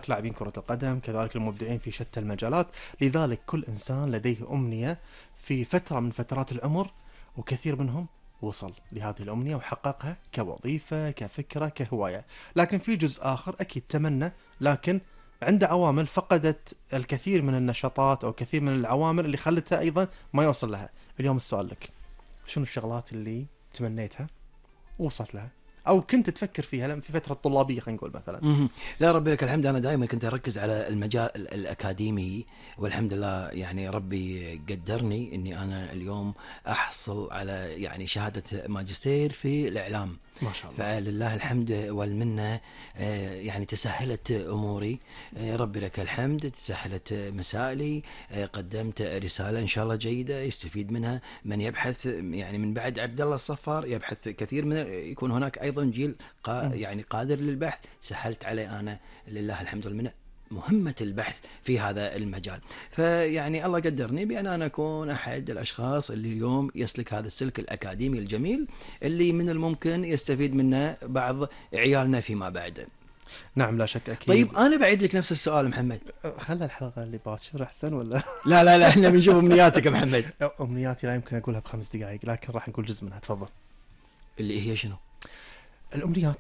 كذلك لاعبين كرة القدم، كذلك المبدعين في شتى المجالات. لذلك كل إنسان لديه أمنية في فترة من فترات العمر، وكثير منهم وصل لهذه الأمنية وحققها كوظيفة، كفكرة، كهواية. لكن في جزء آخر أكيد تمنى، لكن عنده عوامل فقدت الكثير من النشاطات أو كثير من العوامل اللي خلتها أيضا ما يوصل لها. اليوم السؤال لك، شنو الشغلات اللي تمنيتها ووصلت لها أو كنت تفكر فيها في فترة طلابية، خلينا نقول مثلا؟ لا ربي لك الحمد، أنا دائما كنت أركز على المجال الأكاديمي، والحمد لله يعني ربي قدرني أني أنا اليوم أحصل على يعني شهادة ماجستير في الإعلام. ما شاء الله. فلله الحمد والمنة. يعني تسهلت أموري، ربي لك الحمد، تسهلت مسائلي. قدمت رسالة إن شاء الله جيدة يستفيد منها من يبحث، يعني من بعد عبد الله الصفار يبحث كثير من يكون هناك أيضا جيل يعني قادر للبحث. سهلت علي أنا لله الحمد والمنة مهمة البحث في هذا المجال. فيعني الله قدرني بأن أنا أكون أحد الأشخاص اللي اليوم يسلك هذا السلك الأكاديمي الجميل اللي من الممكن يستفيد منه بعض عيالنا فيما بعد. نعم لا شك أكيد. طيب أنا بعيد لك نفس السؤال محمد. خلى الحلقة اللي باكر أحسن ولا؟ لا احنا بنشوف أمنياتك يا محمد. أمنياتي لا يمكن أقولها ب5 دقائق، لكن راح نقول جزء منها. تفضل. اللي هي شنو؟ الأمنيات.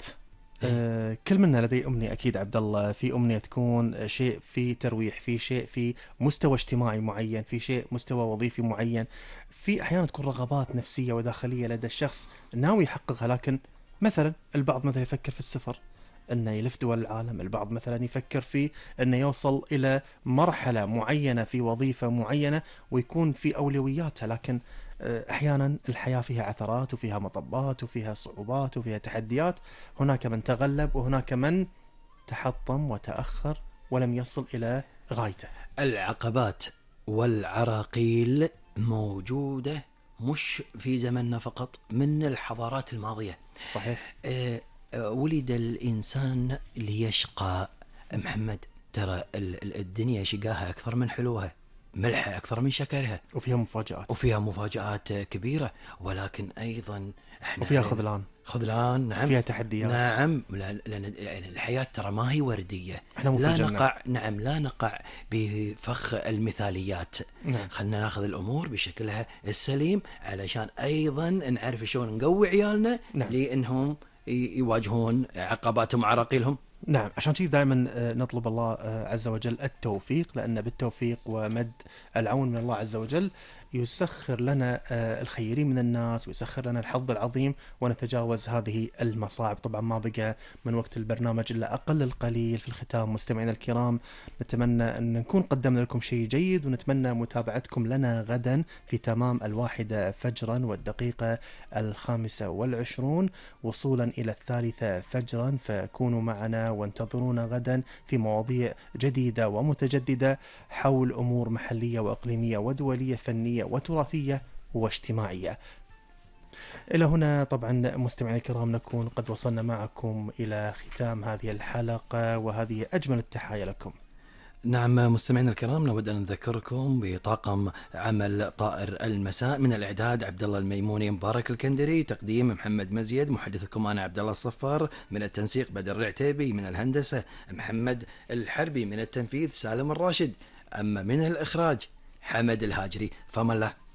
كل منا لديه أمنية أكيد عبد الله. في أمنية تكون شيء في ترويح، في شيء في مستوى اجتماعي معين، في شيء مستوى وظيفي معين، في أحيانا تكون رغبات نفسية وداخلية لدى الشخص ناوي يحققها. لكن مثلا البعض مثلا يفكر في السفر، أنه يلف دول العالم. البعض مثلا يفكر في أنه يوصل إلى مرحلة معينة في وظيفة معينة ويكون في أولوياتها. لكن أحيانا الحياة فيها عثرات وفيها مطبات وفيها صعوبات وفيها تحديات. هناك من تغلب وهناك من تحطم وتأخر ولم يصل إلى غايته. العقبات والعراقيل موجودة مش في زمننا فقط، من الحضارات الماضية. صحيح. ولد الإنسان ليشقى محمد. ترى الدنيا شقاها أكثر من حلوها، ملحها أكثر من شكرها، وفيها مفاجآت كبيرة. ولكن أيضا وفيها خذلان. نعم، فيها تحديات. نعم، لأن الحياة ترى ما هي وردية. لا نقع بفخ المثاليات. نعم. خلنا ناخذ الأمور بشكلها السليم علشان أيضا نعرف شلون نقوي عيالنا. نعم. لأنهم يواجهون عقباتهم وعراقيلهم. نعم، عشان كذي دائما نطلب الله عز وجل التوفيق، لأن بالتوفيق ومد العون من الله عز وجل يسخر لنا الخيرين من الناس ويسخر لنا الحظ العظيم ونتجاوز هذه المصاعب. طبعا ما بقى من وقت البرنامج إلا أقل القليل. في الختام مستمعينا الكرام، نتمنى أن نكون قدمنا لكم شيء جيد، ونتمنى متابعتكم لنا غدا في تمام 1 فجرا والدقيقة 25 وصولا إلى 3 فجرا. فكونوا معنا وانتظرونا غدا في مواضيع جديدة ومتجددة حول أمور محلية وإقليمية ودولية، فنية وتراثية واجتماعية. إلى هنا طبعا مستمعينا الكرام نكون قد وصلنا معكم إلى ختام هذه الحلقة، وهذه أجمل التحايا لكم. نعم مستمعينا الكرام، نود أن نذكركم بطاقم عمل طائر المساء. من الإعداد عبد الله الميموني، مبارك الكندري، تقديم محمد مزيد، محدثكم أنا عبد الله الصفار، من التنسيق بدر العتيبي، من الهندسة محمد الحربي، من التنفيذ سالم الراشد، أما من الإخراج حمد الهاجري. فما الله.